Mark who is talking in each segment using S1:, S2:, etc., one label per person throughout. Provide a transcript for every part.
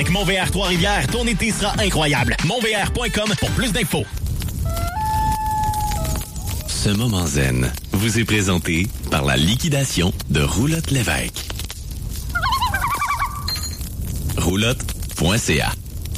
S1: Avec Montvr Trois-Rivières, ton été sera incroyable. Montvr.com pour plus d'infos.
S2: Ce moment zen vous est présenté par la liquidation de Roulotte Lévesque. Roulotte.ca.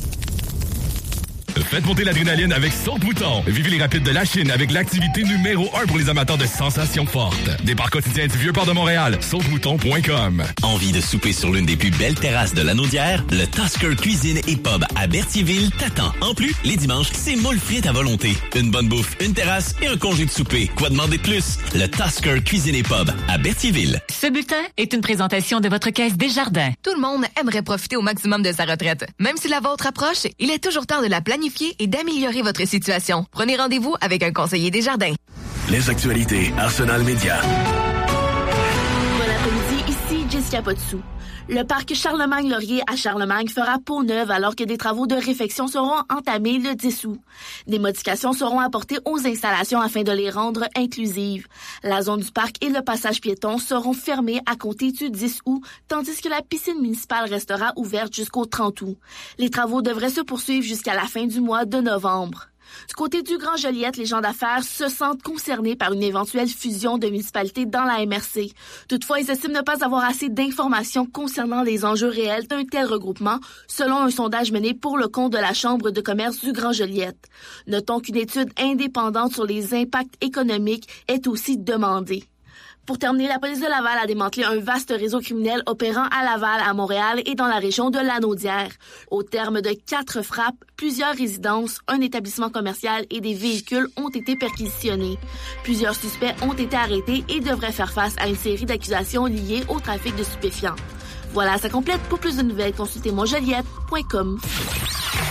S3: Faites monter l'adrénaline avec Saute-Mouton. Vivez les rapides de la Chine avec l'activité numéro 1 pour les amateurs de sensations fortes. Départ quotidien du Vieux-Port de Montréal. Saute-Mouton.com.
S2: Envie de souper sur l'une des plus belles terrasses de la Naudière? Le Tusker Cuisine et Pub à Berthierville t'attend. En plus, les dimanches, c'est moules frites à volonté. Une bonne bouffe, une terrasse et un congé de souper. Quoi demander de plus? Le Tusker Cuisine et Pub à Berthierville.
S4: Ce bulletin est une présentation de votre Caisse Desjardins.
S5: Tout le monde aimerait profiter au maximum de sa retraite. Même si la vôtre approche, il est toujours temps de la planifier et d'améliorer votre situation. Prenez rendez-vous avec un conseiller Desjardins.
S6: Les actualités Arsenal Média.
S7: Bon après-midi, ici Jessica Potsou. Le parc Charlemagne-Laurier à Charlemagne fera peau neuve alors que des travaux de réfection seront entamés le 10 août. Des modifications seront apportées aux installations afin de les rendre inclusives. La zone du parc et le passage piéton seront fermés à compter du 10 août, tandis que la piscine municipale restera ouverte jusqu'au 30 août. Les travaux devraient se poursuivre jusqu'à la fin du mois de novembre. Du côté du Grand Joliette, les gens d'affaires se sentent concernés par une éventuelle fusion de municipalités dans la MRC. Toutefois, ils estiment ne pas avoir assez d'informations concernant les enjeux réels d'un tel regroupement, selon un sondage mené pour le compte de la Chambre de commerce du Grand Joliette. Notons qu'une étude indépendante sur les impacts économiques est aussi demandée. Pour terminer, la police de Laval a démantelé un vaste réseau criminel opérant à Laval, à Montréal et dans la région de Lanaudière. Au terme de 4 frappes, plusieurs résidences, un établissement commercial et des véhicules ont été perquisitionnés. Plusieurs suspects ont été arrêtés et devraient faire face à une série d'accusations liées au trafic de stupéfiants. Voilà, ça complète. Pour plus de nouvelles, consultez monjoliette.com.